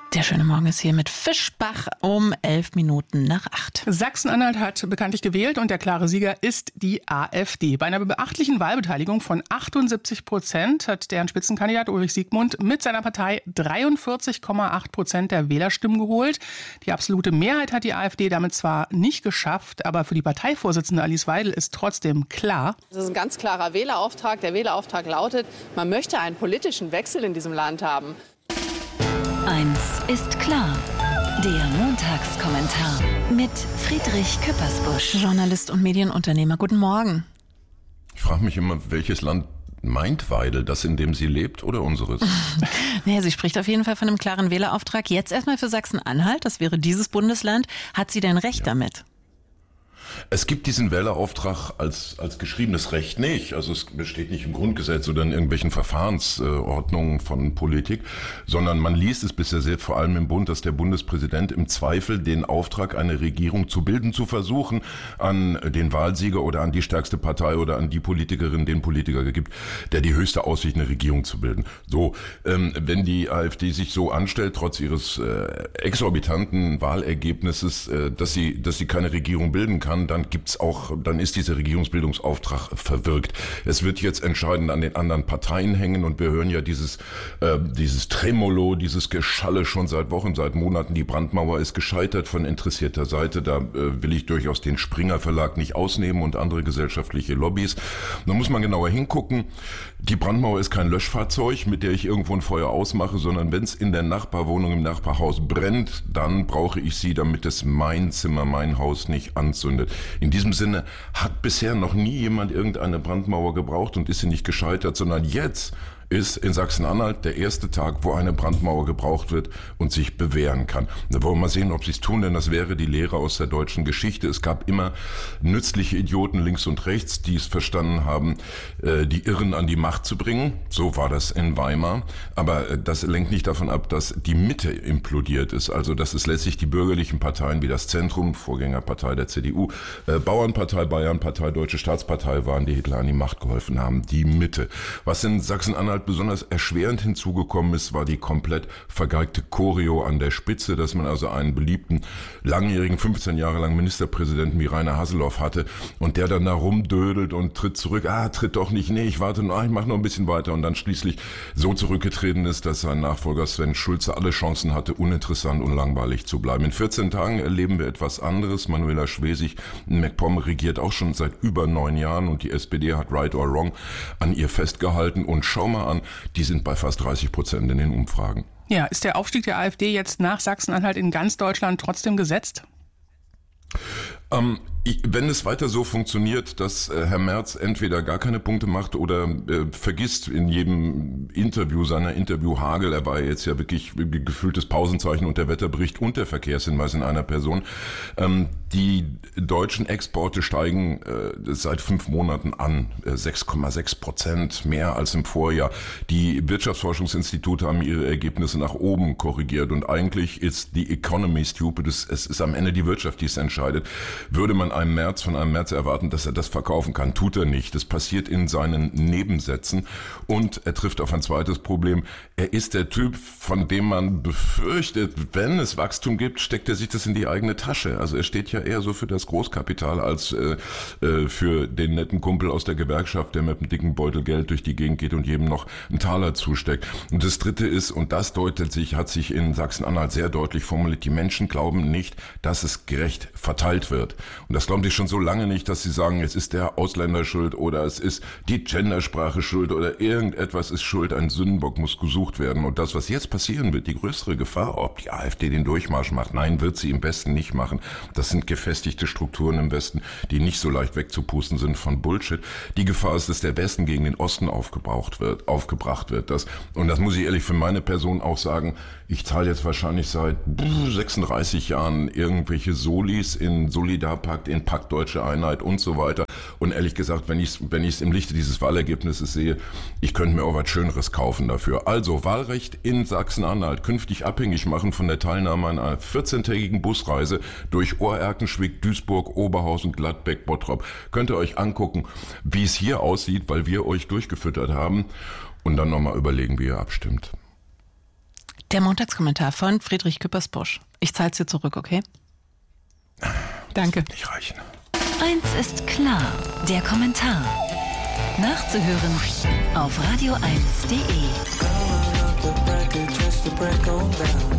Der schöne Morgen ist hier mit Fischbach um 7:11. Sachsen-Anhalt hat bekanntlich gewählt und der klare Sieger ist die AfD. Bei einer beachtlichen Wahlbeteiligung von 78% hat deren Spitzenkandidat Ulrich Siegmund mit seiner Partei 43,8% der Wählerstimmen geholt. Die absolute Mehrheit hat die AfD damit zwar nicht geschafft, aber für die Parteivorsitzende Alice Weidel ist trotzdem klar: Das ist ein ganz klarer Wählerauftrag. Der Wählerauftrag lautet, man möchte einen politischen Wechsel in diesem Land haben. Eins ist klar, der Montagskommentar mit Friedrich Küppersbusch. Journalist und Medienunternehmer, guten Morgen. Ich frage mich immer, welches Land meint Weidel, das, in dem sie lebt, oder unseres? Naja, sie spricht auf jeden Fall von einem klaren Wählerauftrag. Jetzt erstmal für Sachsen-Anhalt, das wäre dieses Bundesland. Hat sie denn recht damit? Es gibt diesen Wählerauftrag als geschriebenes Recht nicht. Also es besteht nicht im Grundgesetz oder in irgendwelchen Verfahrensordnungen von Politik, sondern man liest es bisher sehr, vor allem im Bund, dass der Bundespräsident im Zweifel den Auftrag, eine Regierung zu bilden, zu versuchen, an den Wahlsieger oder an die stärkste Partei oder an die Politikerin, den Politiker gibt, der die höchste Aussicht, eine Regierung zu bilden. So, wenn die AfD sich so anstellt, trotz ihres exorbitanten Wahlergebnisses, dass sie keine Regierung bilden kann, dann ist dieser Regierungsbildungsauftrag verwirkt. Es wird jetzt entscheidend an den anderen Parteien hängen und wir hören ja dieses Tremolo, dieses Geschalle schon seit Wochen, seit Monaten. Die Brandmauer ist gescheitert von interessierter Seite. Da will ich durchaus den Springer Verlag nicht ausnehmen und andere gesellschaftliche Lobbys. Da muss man genauer hingucken. Die Brandmauer ist kein Löschfahrzeug, mit der ich irgendwo ein Feuer ausmache, sondern wenn es in der Nachbarwohnung, im Nachbarhaus brennt, dann brauche ich sie, damit es mein Zimmer, mein Haus nicht anzündet. In diesem Sinne hat bisher noch nie jemand irgendeine Brandmauer gebraucht und ist sie nicht gescheitert, sondern jetzt ist in Sachsen-Anhalt der erste Tag, wo eine Brandmauer gebraucht wird und sich bewähren kann. Da wollen wir mal sehen, ob sie es tun, denn das wäre die Lehre aus der deutschen Geschichte. Es gab immer nützliche Idioten links und rechts, die es verstanden haben, die Irren an die Macht zu bringen. So war das in Weimar. Aber das lenkt nicht davon ab, dass die Mitte implodiert ist. Also dass es letztlich die bürgerlichen Parteien wie das Zentrum, Vorgängerpartei der CDU, Bauernpartei, Bayernpartei, Deutsche Staatspartei waren, die Hitler an die Macht geholfen haben. Die Mitte. Was in Sachsen-Anhalt besonders erschwerend hinzugekommen ist, war die komplett vergeigte Choreo an der Spitze, dass man also einen beliebten, langjährigen, 15 Jahre lang Ministerpräsidenten wie Rainer Haseloff hatte und der dann da rumdödelt und tritt zurück, tritt doch nicht, nee, ich warte noch, ich mache noch ein bisschen weiter und dann schließlich so zurückgetreten ist, dass sein Nachfolger Sven Schulze alle Chancen hatte, uninteressant und langweilig zu bleiben. In 14 Tagen erleben wir etwas anderes. Manuela Schwesig in MacPom regiert auch schon seit über 9 Jahren und die SPD hat right or wrong an ihr festgehalten und schau mal an, die sind bei fast 30% in den Umfragen. Ja, ist der Aufstieg der AfD jetzt nach Sachsen-Anhalt in ganz Deutschland trotzdem gesetzt? Wenn es weiter so funktioniert, dass Herr Merz entweder gar keine Punkte macht oder vergisst in jedem Interview seiner Interviewhagel, er war jetzt ja wirklich gefühltes Pausenzeichen und der Wetterbericht und der Verkehrshinweis in einer Person, die deutschen Exporte steigen seit 5 Monaten an, 6,6% mehr als im Vorjahr. Die Wirtschaftsforschungsinstitute haben ihre Ergebnisse nach oben korrigiert und eigentlich ist die Economy stupid, es ist am Ende die Wirtschaft, die es entscheidet. Würde man von einem Merz erwarten, dass er das verkaufen kann. Tut er nicht. Das passiert in seinen Nebensätzen und er trifft auf ein zweites Problem. Er ist der Typ, von dem man befürchtet, wenn es Wachstum gibt, steckt er sich das in die eigene Tasche. Also er steht ja eher so für das Großkapital als für den netten Kumpel aus der Gewerkschaft, der mit einem dicken Beutel Geld durch die Gegend geht und jedem noch einen Taler zusteckt. Und das Dritte ist, und das hat sich in Sachsen-Anhalt sehr deutlich formuliert, die Menschen glauben nicht, dass es gerecht verteilt wird. Und das glauben sie schon so lange nicht, dass sie sagen, es ist der Ausländer schuld oder es ist die Gendersprache schuld oder irgendetwas ist schuld, ein Sündenbock muss gesucht werden. Und das, was jetzt passieren wird, die größere Gefahr, ob die AfD den Durchmarsch macht, nein, wird sie im Westen nicht machen. Das sind gefestigte Strukturen im Westen, die nicht so leicht wegzupusten sind von Bullshit. Die Gefahr ist, dass der Westen gegen den Osten aufgebracht wird. Und das muss ich ehrlich für meine Person auch sagen, ich zahle jetzt wahrscheinlich seit 36 Jahren irgendwelche Solis in Solidarpakt, in Pakt Deutsche Einheit und so weiter. Und ehrlich gesagt, wenn ich es im Lichte dieses Wahlergebnisses sehe, ich könnte mir auch was Schöneres kaufen dafür. Also Wahlrecht in Sachsen-Anhalt künftig abhängig machen von der Teilnahme an einer 14-tägigen Busreise durch Ohr-Erkenschwick, Duisburg, Oberhausen, Gladbeck, Bottrop. Könnt ihr euch angucken, wie es hier aussieht, weil wir euch durchgefüttert haben und dann nochmal überlegen, wie ihr abstimmt. Der Montagskommentar von Friedrich Küppersbusch. Ich zahl's dir zurück, okay? Danke. Nicht reichen. Eins ist klar, der Kommentar. Nachzuhören auf radio1.de.